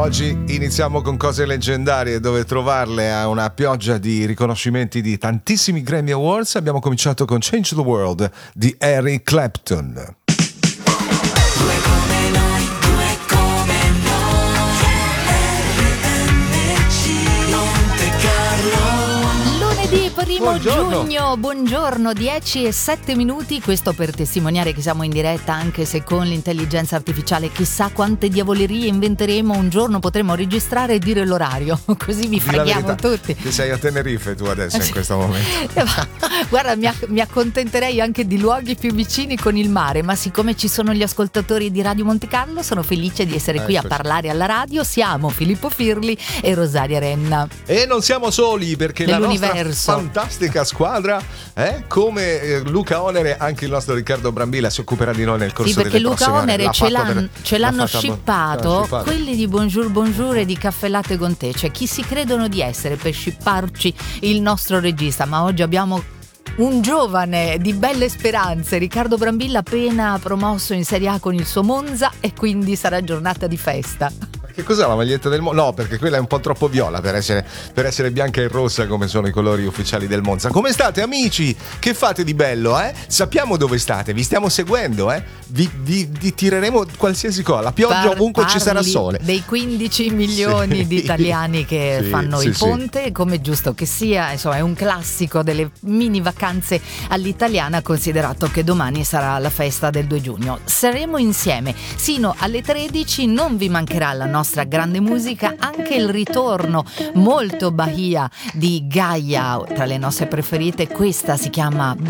Oggi iniziamo con cose leggendarie, dove trovarle a una pioggia di riconoscimenti di tantissimi Grammy Awards. Abbiamo cominciato con Change the World di Eric Clapton. Primo giugno, buongiorno, 10:07, questo per testimoniare che siamo in diretta, anche se con l'intelligenza artificiale chissà quante diavolerie inventeremo, un giorno potremo registrare e dire l'orario, così vi freghiamo tutti. Ti sei a Tenerife tu adesso in questo momento. Guarda, mi accontenterei anche di luoghi più vicini con il mare, ma siccome ci sono gli ascoltatori di Radio Monte Carlo, sono felice di essere qui a parlare alla radio. Siamo Filippo Firli e Rosaria Renna. E non siamo soli, perché la nostra fantastica squadra, come Luca Onere, anche il nostro Riccardo Brambilla si occuperà di noi nel corso delle prossime ore. Perché Luca Onere ce l'hanno shippato quelli di Bonjour e di Caffè Latte con Te, cioè chi si credono di essere per shipparci il nostro regista, ma oggi abbiamo un giovane di belle speranze, Riccardo Brambilla, appena promosso in Serie A con il suo Monza, e quindi sarà giornata di festa. Che cos'è la maglietta del Monza? No, perché quella è un po' troppo viola per essere bianca e rossa come sono i colori ufficiali del Monza. Come state, amici? Che fate di bello, Sappiamo dove state, vi stiamo seguendo, Vi tireremo qualsiasi cosa, la pioggia ovunque ci sarà sole. Dei 15 milioni di italiani che fanno il ponte, come giusto che sia, insomma è un classico delle mini vacanze all'italiana, considerato che domani sarà la festa del 2 giugno. Saremo insieme sino alle 13, non vi mancherà la nostra grande musica, anche il ritorno molto Bahia di Gaia, tra le nostre preferite. Questa si chiama